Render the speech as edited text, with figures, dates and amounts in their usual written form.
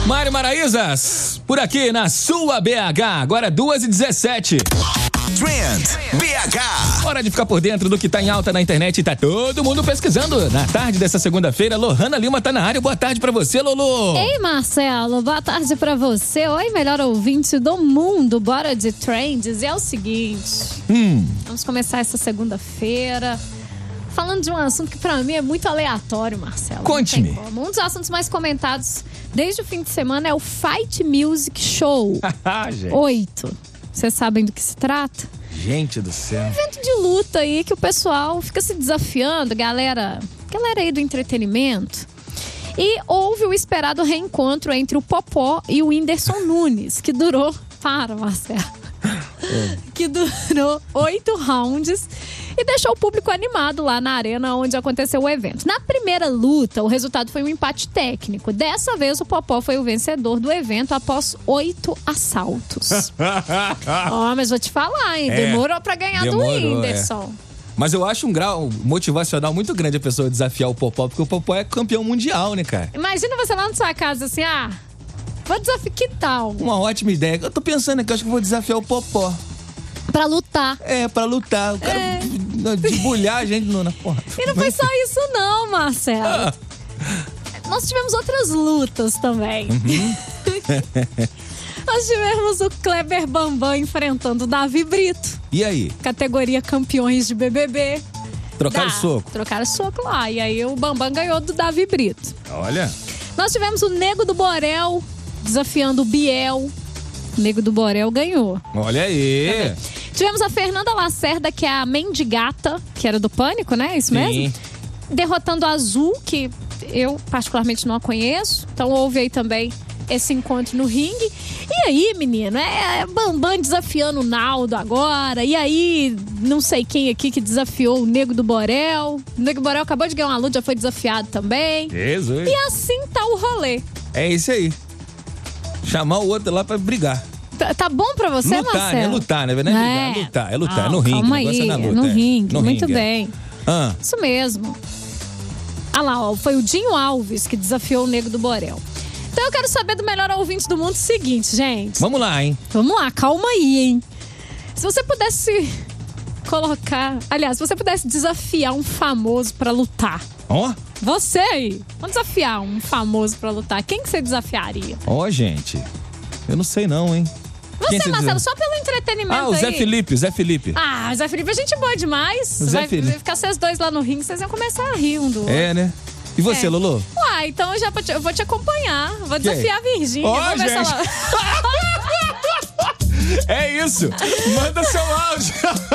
Mário Maraízas, por aqui na sua BH, agora 2h17. Trend BH. Hora de ficar por dentro do que tá em alta na internet e tá todo mundo pesquisando. Na tarde dessa segunda-feira, Lohana Lima tá na área. Boa tarde pra você, Lolo. Ei, Marcelo, boa tarde pra você. Oi, melhor ouvinte do mundo. Bora de trends. E é o seguinte, vamos começar essa segunda-feira falando de um assunto que pra mim é muito aleatório, Marcelo. Conte-me. Um dos assuntos mais comentados desde o fim de semana é o Fight Music Show 8. Vocês sabem do que se trata? Gente do céu. Um evento de luta aí que o pessoal fica se desafiando, galera aí do entretenimento. E houve o esperado reencontro entre o Popó e o Whindersson Nunes, que durou... Para, Marcelo. Que durou 8 rounds e deixou o público animado lá na arena onde aconteceu o evento. Na primeira luta, o resultado foi um empate técnico. Dessa vez, o Popó foi o vencedor do evento após 8 assaltos. Mas vou te falar, hein? Demorou pra ganhar do Whindersson. Mas eu acho um grau motivacional muito grande a pessoa desafiar o Popó, porque o Popó é campeão mundial, né, cara? Imagina você lá na sua casa assim, vou desafiar, que tal? Uma ótima ideia. Eu tô pensando aqui, acho que eu vou desafiar o Popó. Pra lutar. Pra lutar. Eu quero debulhar a gente na porra. E não foi só isso não, Marcelo. Nós tivemos outras lutas também. Nós tivemos o Kleber Bambam enfrentando o Davi Brito. E aí? Categoria campeões de BBB. Trocaram soco? Trocaram soco lá. E aí o Bambam ganhou do Davi Brito. Olha. Nós tivemos o Nego do Borel desafiando o Biel. O Nego do Borel ganhou. Olha aí. Tivemos a Fernanda Lacerda, que é a mendigata, que era do Pânico, né? Isso mesmo? Derrotando a Azul, que eu particularmente não a conheço. Então houve aí também esse encontro no ringue. E aí, menino, Bambam desafiando o Naldo agora. E aí, não sei quem aqui que desafiou o Nego do Borel. O Nego do Borel acabou de ganhar uma luta, já foi desafiado também. Jesus. E assim tá o rolê. É isso aí. Chamar o outro lá pra brigar. Tá bom pra você, lutar, Marcelo? É lutar, né? Não é brigar, é lutar. É no ringue. Calma aí, na luta, no ringue. No muito ringue, bem. Isso mesmo. Ah lá, foi o Dinho Alves que desafiou o Nego do Borel. Então eu quero saber do melhor ouvinte do mundo o seguinte, gente. Vamos lá, hein? Vamos lá, calma aí, hein? Se você pudesse colocar... Aliás, se você pudesse desafiar um famoso pra lutar. Você aí. Vamos desafiar um famoso pra lutar. Quem que você desafiaria? Gente. Eu não sei não, hein? Você, Marcelo, só pelo entretenimento o aí. Zé Felipe. O Zé Felipe é gente boa demais. Vai ficar vocês dois lá no ringue, vocês vão começar a rir um do outro. Né? E você, Lolo? Então eu vou te acompanhar. Vou desafiar a Virgínia. Vamos ver se ela... É isso. Manda seu áudio.